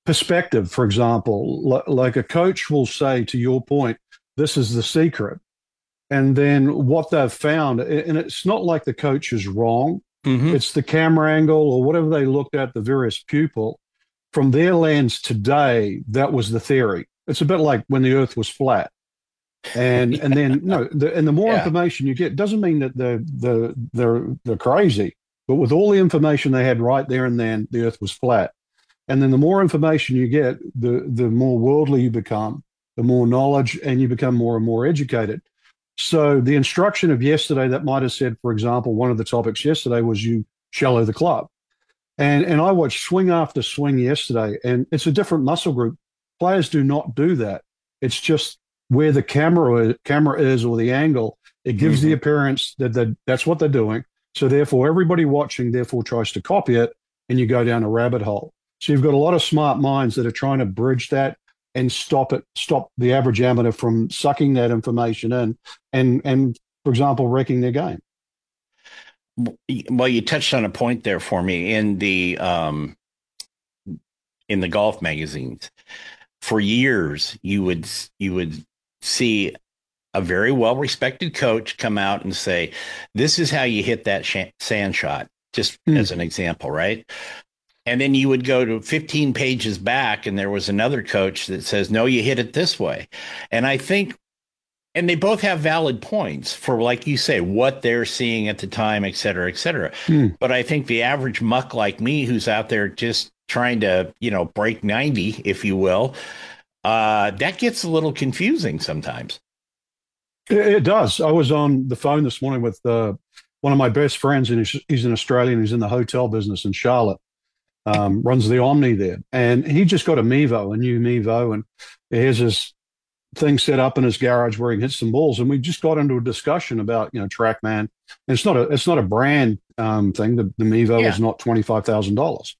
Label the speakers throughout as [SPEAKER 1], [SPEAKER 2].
[SPEAKER 1] perspective, for example, like a coach will say, to your point, this is the secret. And then what they've found, and it's not like the coach is wrong,
[SPEAKER 2] Hmm.
[SPEAKER 1] it's the camera angle or whatever they looked at, the various pupil. From their lens today, that was the theory. It's a bit like when the earth was flat. And then no, and the more
[SPEAKER 2] Yeah.
[SPEAKER 1] information you get doesn't mean that they're crazy, but with all the information they had right there and then, the earth was flat. And then the more information you get, the more worldly you become, the more knowledge, and you become more and more educated. So the instruction of yesterday that might have said, for example, one of the topics yesterday was you shallow the club. And I watched swing after swing yesterday, and it's a different muscle group. Players do not do that. It's just where the camera is or the angle. It gives the
[SPEAKER 2] Hmm.
[SPEAKER 1] appearance that that's what they're doing. So therefore, everybody watching therefore tries to copy it, and you go down a rabbit hole. So you've got a lot of smart minds that are trying to bridge that and stop the average amateur from sucking that information in, and for example, wrecking their game.
[SPEAKER 2] Well, you touched on a point there for me in the golf magazines. For years, you would see a very well respected coach come out and say, "This is how you hit that sand shot." Just
[SPEAKER 1] Mm.
[SPEAKER 2] as an example, right? And then you would go to 15 pages back, and there was another coach that says, "No, you hit it this way." And I think, and they both have valid points for, like you say, what they're seeing at the time, et cetera, et cetera.
[SPEAKER 1] Mm.
[SPEAKER 2] But I think the average muck like me, who's out there just trying to, break 90, if you will, that gets a little confusing sometimes.
[SPEAKER 1] It does. I was on the phone this morning with one of my best friends, and he's an Australian. He's in the hotel business in Charlotte, runs the Omni there. And he just got a new Mevo, and he has his thing set up in his garage where he hits some balls. And we just got into a discussion about, TrackMan. And it's not a brand thing. The Mevo
[SPEAKER 2] Yeah.
[SPEAKER 1] is not $25,000.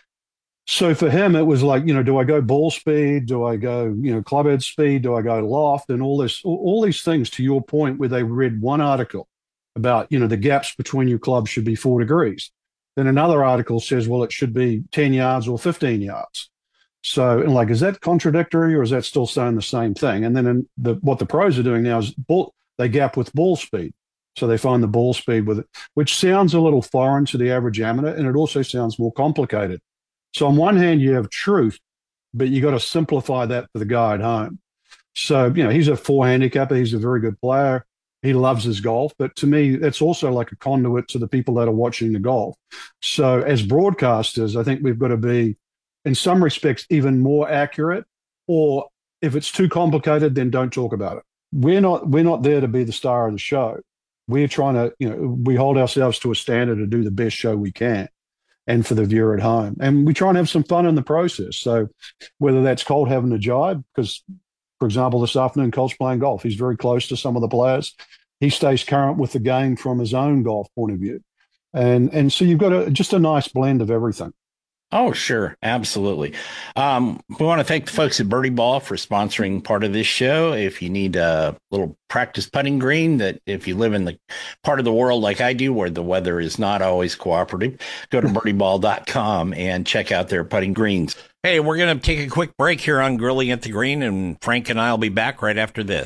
[SPEAKER 1] So for him, it was like, do I go ball speed? Do I go, club head speed? Do I go loft? And all these things, to your point, where they read one article about, the gaps between your clubs should be 4 degrees. Then another article says, well, it should be 10 yards or 15 yards. So, and like, is that contradictory, or is that still saying the same thing? And then what the pros are doing now is they gap with ball speed. So they find the ball speed with it, which sounds a little foreign to the average amateur, and it also sounds more complicated. So on one hand, you have truth, but you got to simplify that for the guy at home. So, he's a four handicapper. He's a very good player. He loves his golf. But to me, it's also like a conduit to the people that are watching the golf. So as broadcasters, I think we've got to be, in some respects, even more accurate. Or if it's too complicated, then don't talk about it. We're not there to be the star of the show. We're trying to, we hold ourselves to a standard to do the best show we can, and for the viewer at home. And we try and have some fun in the process. So whether that's Colt having a jibe, because, for example, this afternoon, Colt's playing golf. He's very close to some of the players. He stays current with the game from his own golf point of view. And so you've got just a nice blend of everything.
[SPEAKER 2] Oh, sure. Absolutely. We want to thank the folks at Birdie Ball for sponsoring part of this show. If you need a little practice putting green, that if you live in the part of the world like I do, where the weather is not always cooperative, go to birdieball.com and check out their putting greens. Hey, we're going to take a quick break here on Grilling at the Green, and Frank and I will be back right after this.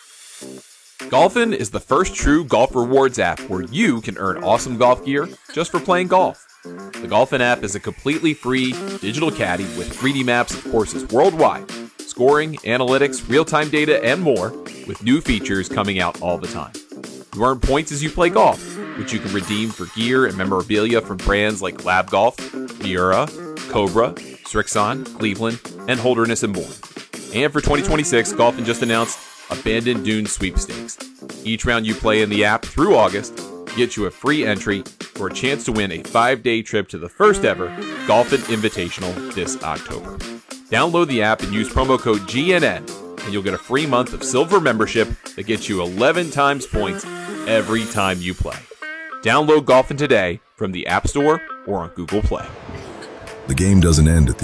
[SPEAKER 3] Golfin is the first true golf rewards app where you can earn awesome golf gear just for playing golf. The Golfin app is a completely free digital caddy with 3D maps of courses worldwide, scoring, analytics, real-time data, and more, with new features coming out all the time. You earn points as you play golf, which you can redeem for gear and memorabilia from brands like Lab Golf, Miura, Cobra, Strixon, Cleveland, and Holderness and more. And for 2026, Golfin just announced Abandoned Dunes Sweepstakes. Each round you play in the app through August gets you a free entry for a chance to win a 5-day trip to the first ever Golfin Invitational this October. Download the app and use promo code GNN, and you'll get a free month of silver membership that gets you 11 times points every time you play. Download Golfin today from the App Store or on Google Play.
[SPEAKER 4] The game doesn't end at the